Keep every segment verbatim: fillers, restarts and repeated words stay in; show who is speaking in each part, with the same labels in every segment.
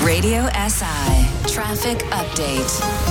Speaker 1: Radio S I traffic update.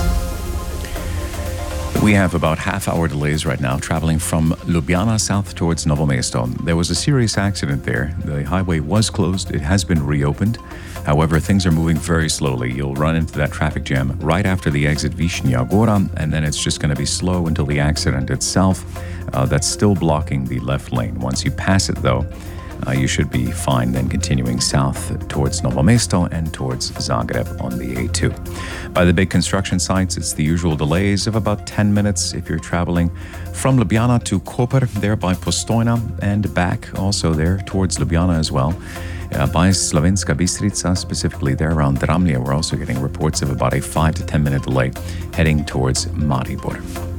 Speaker 2: We have about half-hour delays right now traveling from Ljubljana south towards Novo Mesto. There was a serious accident there. The highway was closed. It has been reopened. However, things are moving very slowly. You'll run into that traffic jam right after the exit Višnja Gora, and then it's just going to be slow until the accident itself. Uh, that's still blocking the left lane. Once you pass it, though, Uh, you should be fine then continuing south towards Novo Mesto and towards Zagreb on the A two. By the big construction sites, it's the usual delays of about ten minutes if you're traveling from Ljubljana to Koper, there by Postojna, and back also there towards Ljubljana as well. Uh, by Slovenska Bistrica, specifically there around Dramlje, we're also getting reports of about a five to ten minute delay heading towards Maribor.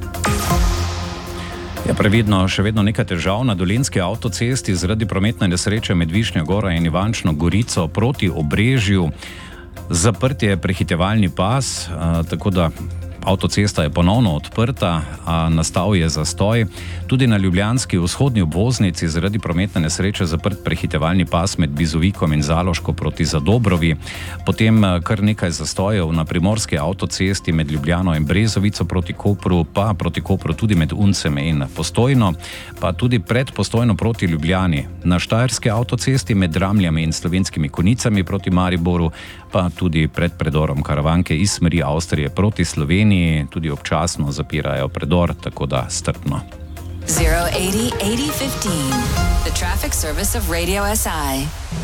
Speaker 3: Ja, previdno, še vedno nekaj težav na Dolenjski avtocesti zaradi prometne nesreče med Višnjo Goro in Ivančno Gorico proti Obrežju. Zaprt je prehitevalni pas, a, tako da avtocesta je ponovno odprta, a nastal je zastoj. Tudi na ljubljanski vzhodni obvoznici zaradi prometne nesreče zaprt prehitevalni pas med Bizovikom in Zaloško proti Zadobrovi. Potem kar nekaj zastojev na primorski avtocesti med Ljubljano in Brezovico proti Kopru, pa proti Kopru tudi med Uncem in Postojno, pa tudi pred Postojno proti Ljubljani. Na štajerski avtocesti med Dramljami in Slovenskimi Konicami proti Mariboru, pa tudi pred predorom Karavanke iz smeri Avstrije proti Sloveniji, tudi občasno zapirajo predor, tako da strpno.
Speaker 1: zero eighty eighty fifteen, the traffic service of Radio S I.